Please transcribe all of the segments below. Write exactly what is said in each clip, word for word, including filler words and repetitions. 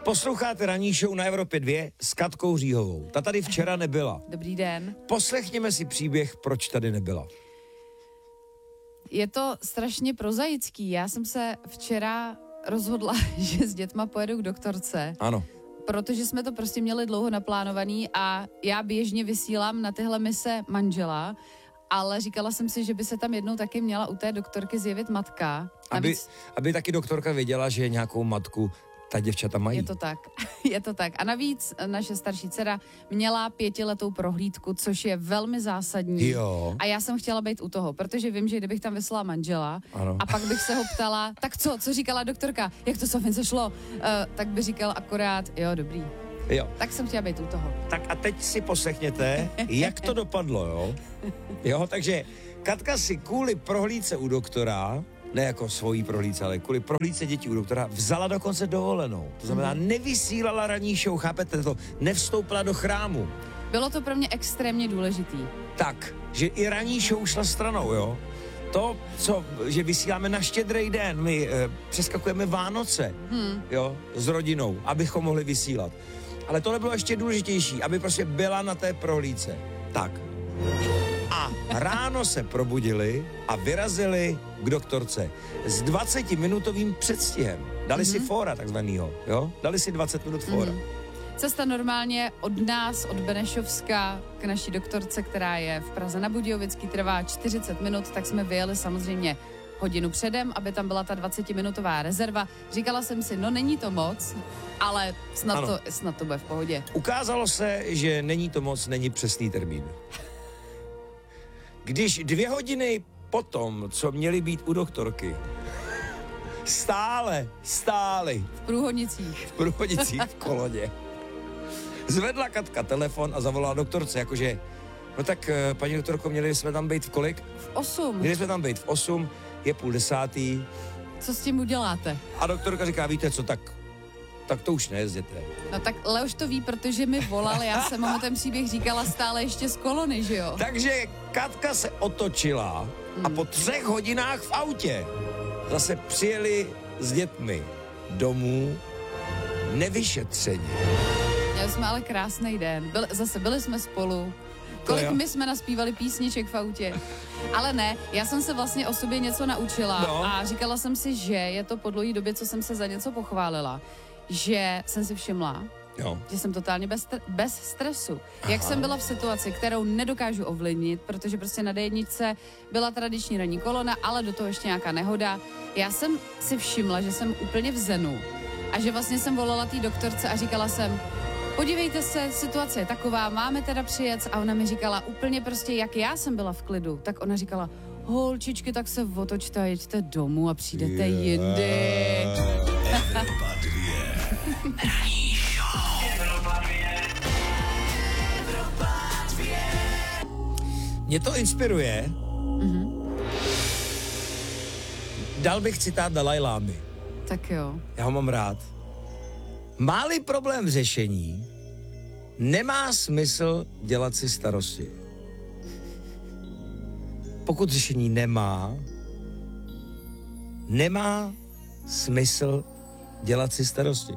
Posloucháte ranní show na Evropě dva s Katkou Říhovou. Ta tady včera nebyla. Dobrý den. Poslechněme si příběh, proč tady nebyla. Je to strašně prozaický. Já jsem se včera rozhodla, že s dětma pojedu k doktorce. Ano. Protože jsme to prostě měli dlouho naplánovaný a já běžně vysílám na tyhle mise manžela, ale říkala jsem si, že by se tam jednou taky měla u té doktorky zjevit matka. Aby, Navíc... aby taky doktorka věděla, že nějakou matku ta děvčata mají. Je to tak, je to tak. A navíc naše starší dcera měla pětiletou prohlídku, což je velmi zásadní. Jo. A já jsem chtěla být u toho, protože vím, že kdybych tam vyslala manžela ano. a pak bych se ho ptala, tak co, co říkala doktorka, jak to Sofince šlo, uh, tak by říkal akorát, jo, dobrý. Jo. Tak jsem chtěla být u toho. Tak a teď si poslechněte, jak to dopadlo, jo? Jo, takže Katka si kvůli prohlídce u doktora, ne jako svojí prohlídce, ale kvůli prohlídce dětí u doktora, vzala dokonce dovolenou. To znamená, mm. nevysílala ranní show, chápete to? Nevstoupila do chrámu. Bylo to pro mě extrémně důležitý. Tak, že i ranní show šla stranou, jo? To, co, že vysíláme na Štědrý den, my e, přeskakujeme Vánoce, hmm. jo, s rodinou, abychom mohli vysílat. Ale tohle bylo ještě důležitější, aby prostě byla na té prohlídce. Tak. A ráno se probudili a vyrazili k doktorce s dvacetiminutovým předstihem. Dali mm-hmm. si fóra takzvanýho, jo? Dali si dvacet minut fóra. Mm-hmm. Cesta normálně od nás, od Benešovska k naší doktorce, která je v Praze na Budějovický, trvá čtyřicet minut, tak jsme vyjeli samozřejmě hodinu předem, aby tam byla ta dvacetiminutová rezerva. Říkala jsem si, no není to moc, ale snad, to, snad to bude v pohodě. Ukázalo se, že není to moc, není přesný termín. Když dvě hodiny potom, co měli být u doktorky, stále, stáli. V průhodnicích. V průhodnicích v Kolodě. Zvedla Katka telefon a zavolala doktorce, jakože, no tak, paní doktorko, měli jsme tam být v kolik? V osm. Měli jsme tam být v osm, je půl desátý. Co s tím uděláte? A doktorka říká, víte co, tak, tak to už nejezděte. No tak Leoš to ví, protože mi volal, já jsem mu ten příběh říkala stále ještě z kolony, že jo? Takže Katka se otočila hmm. a po třech hodinách v autě zase přijeli s dětmi domů nevyšetření. Měli jsme ale krásný den. Byli, zase byli jsme spolu. Kolik my jsme naspívali písniček v autě. Ale ne, já jsem se vlastně o sobě něco naučila no. a říkala jsem si, že je to po dlouhé době, co jsem se za něco pochválila, že jsem si všimla, jo. že jsem totálně bez, bez stresu. Aha. Jak jsem byla v situaci, kterou nedokážu ovlivnit, protože prostě na dé jedničce byla tradiční ranní kolona, ale do toho ještě nějaká nehoda. Já jsem si všimla, že jsem úplně v zenu a že vlastně jsem volala té doktorce a říkala jsem, podívejte se, situace je taková, máme teda přijet a ona mi říkala úplně prostě, jak já jsem byla v klidu, tak ona říkala, holčičky, tak se otočte a jeďte domů a přijdete yeah. jindy. Evropa dvě. Mě to inspiruje. Mm-hmm. Dal bych citát Dalajlámy. Tak jo. Já ho mám rád. Má-li problém v řešení, nemá smysl dělat si starosti. Pokud řešení nemá, nemá smysl dělat si starosti.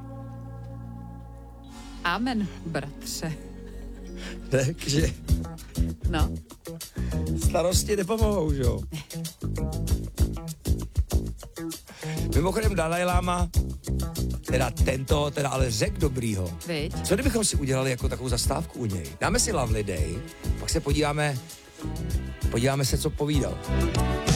Amen, bratře. Takže... No. Starosti nepomohou, že jo? Mimochodem Dalajláma, teda tento, teda ale řek dobrýho. Viď? Co kdybychom si udělali jako takovou zastávku u něj? Dáme si Lovely Day, pak se podíváme, podíváme se, co povídal.